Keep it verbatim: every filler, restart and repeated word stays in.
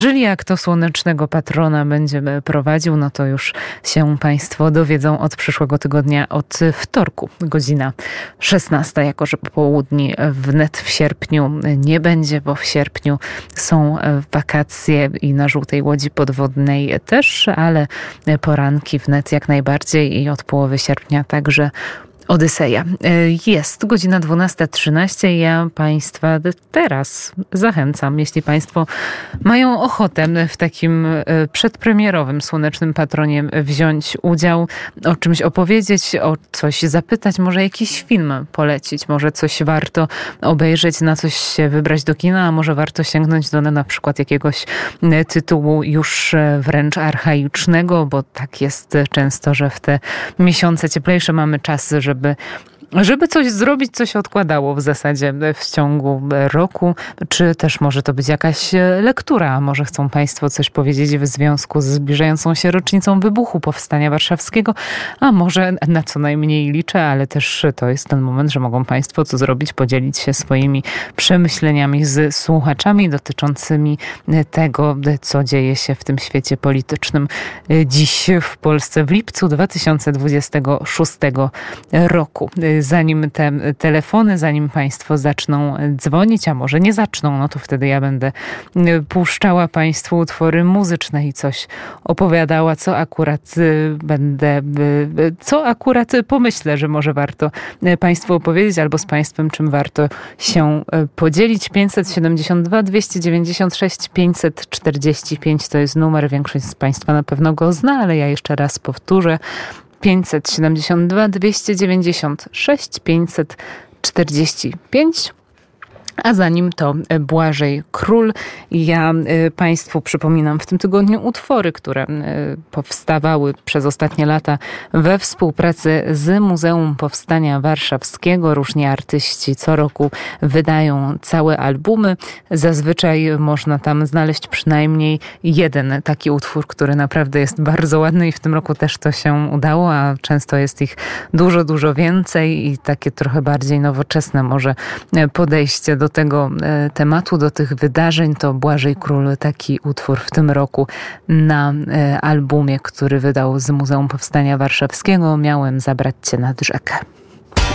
Jeżeli jak to słonecznego patrona będziemy prowadził, no to już się Państwo dowiedzą od przyszłego tygodnia, od wtorku, godzina szesnasta, jako że popołudni wnet w sierpniu nie będzie, bo w sierpniu są wakacje i na żółtej łodzi podwodnej też, ale poranki wnet jak najbardziej i od połowy sierpnia także Odyseja. Jest godzina dwunasta trzynaście. Ja Państwa teraz zachęcam, jeśli Państwo mają ochotę w takim przedpremierowym Słonecznym Patronie wziąć udział, o czymś opowiedzieć, o coś zapytać, może jakiś film polecić, może coś warto obejrzeć, na coś się wybrać do kina, a może warto sięgnąć do na przykład jakiegoś tytułu już wręcz archaicznego, bo tak jest często, że w te miesiące cieplejsze mamy czas, żeby Żeby, żeby coś zrobić, co się odkładało w zasadzie w ciągu roku, czy też może to być jakaś lektura, a może chcą Państwo coś powiedzieć w związku z zbliżającą się rocznicą wybuchu Powstania Warszawskiego, a może na co najmniej liczę, ale też to jest ten moment, że mogą Państwo co zrobić, podzielić się swoimi przemyśleniami z słuchaczami dotyczącymi tego, co dzieje się w tym świecie politycznym dziś w Polsce w lipcu dwa tysiące dwudziestego szóstego roku. Zanim te telefony, zanim Państwo zaczną dzwonić, a może nie zaczną, no to wtedy ja będę puszczała Państwu utwory muzyczne i coś opowiadała, co akurat będę, co akurat pomyślę, że może warto Państwu opowiedzieć, albo z Państwem, czym warto się podzielić. pięćset siedemdziesiąt dwa dwieście dziewięćdziesiąt sześć pięćset czterdzieści pięć to jest numer, większość z Państwa na pewno go zna, ale ja jeszcze raz powtórzę. pięćset siedemdziesiąt dwa dwieście dziewięćdziesiąt sześć pięćset czterdzieści pięć. A zanim to Błażej Król. Ja Państwu przypominam w tym tygodniu utwory, które powstawały przez ostatnie lata we współpracy z Muzeum Powstania Warszawskiego. Różni artyści co roku wydają całe albumy. Zazwyczaj można tam znaleźć przynajmniej jeden taki utwór, który naprawdę jest bardzo ładny i w tym roku też to się udało, a często jest ich dużo, dużo więcej i takie trochę bardziej nowoczesne może podejście do tego tematu, do tych wydarzeń. To Błażej Król, taki utwór w tym roku na albumie, który wydał z Muzeum Powstania Warszawskiego. Miałem zabrać Cię nad rzekę.